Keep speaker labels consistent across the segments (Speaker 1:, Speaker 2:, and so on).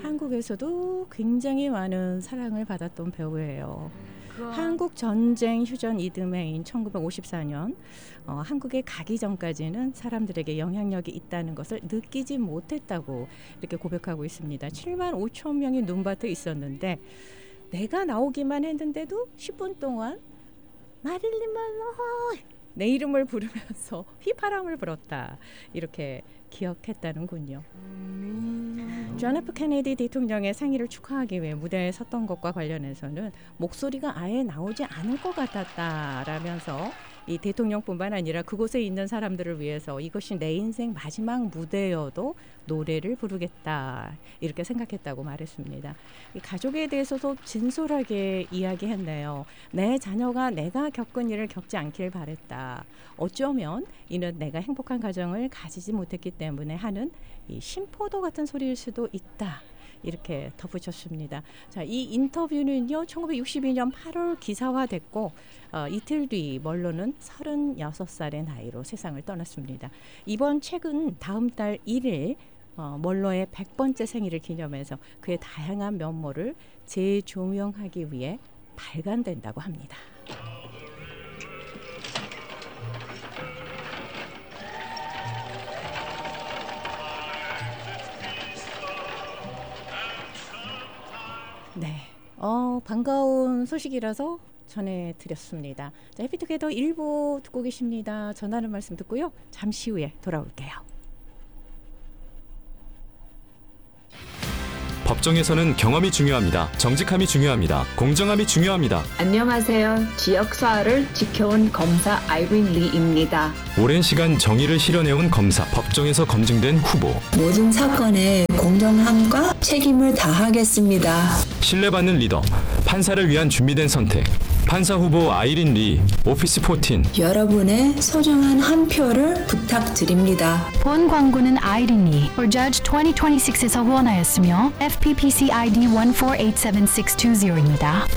Speaker 1: 한국에서도 굉장히 많은 사랑을 받았던 배우예요. 한국 전쟁 휴전 이듬해인 1954년 한국에 가기 전까지는 사람들에게 영향력이 있다는 것을 느끼지 못했다고 이렇게 고백하고 있습니다. 7만 5천 명이 눈밭에 있었는데 내가 나오기만 했는데도 10분 동안 마릴린 먼로 내 이름을 부르면서 휘파람을 불었다. 이렇게 기억했다는군요. 존 F 케네디 대통령의 생일을 축하하기 위해 무대에 섰던 것과 관련해서는 목소리가 아예 나오지 않을 것 같았다라면서 이 대통령뿐만 아니라 그곳에 있는 사람들을 위해서 이것이 내 인생 마지막 무대여도 노래를 부르겠다 이렇게 생각했다고 말했습니다. 이 가족에 대해서도 진솔하게 이야기했네요. 내 자녀가 내가 겪은 일을 겪지 않길 바랬다. 어쩌면 이는 내가 행복한 가정을 가지지 못했기 때문에 하는 이 심포도 같은 소리일 수도 있다. 이렇게 덧붙였습니다. 자, 이 인터뷰는요 1962년 8월 기사화됐고 이틀 뒤 멀로는 36살의 나이로 세상을 떠났습니다. 이번 책은 다음 달 1일 멀로의 100번째 생일을 기념해서 그의 다양한 면모를 재조명하기 위해 발간된다고 합니다. 네, 반가운 소식이라서 전해드렸습니다. 자, 해피투게더 1부 듣고 계십니다. 전하는 말씀 듣고요. 잠시 후에 돌아올게요.
Speaker 2: 법정에서는 경험이 중요합니다. 정직함이 중요합니다. 공정함이 중요합니다.
Speaker 3: 안녕하세요. 지역사회를 지켜온 검사 아이린 리입니다.
Speaker 2: 오랜 시간 정의를 실현해온 검사, 법정에서 검증된 후보.
Speaker 4: 모든 사건에 공정함과 책임을 다하겠습니다.
Speaker 2: 신뢰받는 리더, 판사를 위한 준비된 선택. 판사 후보 아이린 리, 오피스 14.
Speaker 4: 여러분의 소중한 한 표를 부탁드립니다.
Speaker 5: 본 광고는 아이린 리, for Judge 2026에서 후원하였으며 FPPC ID 1487620입니다.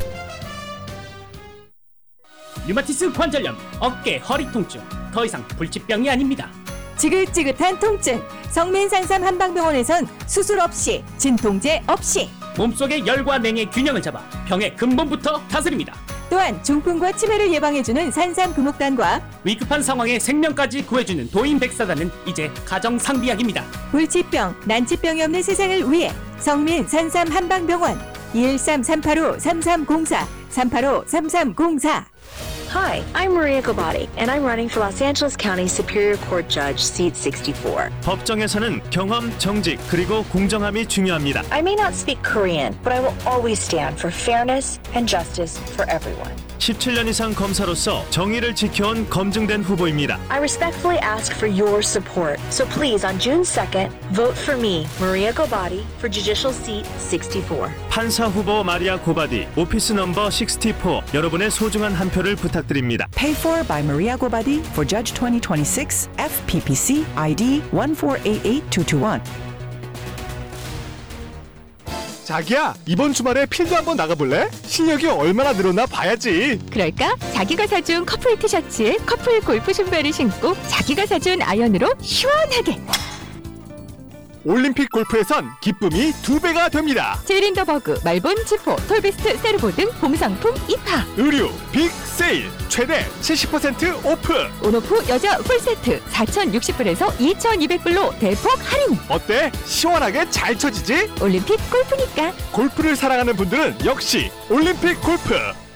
Speaker 6: 류마티스 관절염, 어깨, 허리 통증, 더 이상 불치병이 아닙니다.
Speaker 7: 지긋지긋한 통증, 성민산삼 한방병원에선 수술 없이, 진통제 없이
Speaker 6: 몸속의 열과 냉의 균형을 잡아 병의 근본부터 다스립니다.
Speaker 7: 또한 중풍과 치매를 예방해주는 산삼 금옥단과
Speaker 6: 위급한 상황에 생명까지 구해주는 도인백사단은 이제 가정상비약입니다.
Speaker 7: 불치병, 난치병이 없는 세상을 위해 성민 산삼 한방병원 213-385-3304 385-3304.
Speaker 8: Hi, I'm Maria Gobati, and I'm running for Los Angeles County Superior Court Judge, seat 64.
Speaker 9: 법정에서는 경험, 정직, 그리고 공정함이 중요합니다.
Speaker 8: I may not speak Korean, but I will always stand for fairness and justice for everyone.
Speaker 9: 17년 이상 검사로서 정의를 지켜온 검증된 후보입니다.
Speaker 8: I respectfully ask for your support. So please, on June 2nd, vote for me, Maria Gobati, for Judicial Seat 64.
Speaker 9: 판사 후보 마리아 고바디, 오피스 넘버 64. 여러분의 소중한 한 표를 부탁드립니다.
Speaker 10: Paid for by Maria Gobadi for Judge 2026, FPPC ID 1488221.
Speaker 11: 자기야, 이번 주말에 필드 한번 나가볼래? 실력이 얼마나 늘었나 봐야지.
Speaker 12: 그럴까? 자기가 사준 커플 티셔츠에 커플 골프 신발을 신고 자기가 사준 아이언으로 시원하게.
Speaker 11: 올림픽 골프에선 기쁨이 2배가 됩니다.
Speaker 12: 제린더버그, 말본, 지포, 톨베스트, 세르보 등 봄 상품 입하.
Speaker 11: 의류 빅 세일 최대 70% 오프.
Speaker 12: 온오프 여자 풀세트 4,060불에서 2,200불로 대폭 할인.
Speaker 11: 어때? 시원하게 잘 쳐지지?
Speaker 12: 올림픽 골프니까.
Speaker 11: 골프를 사랑하는 분들은 역시 올림픽 골프.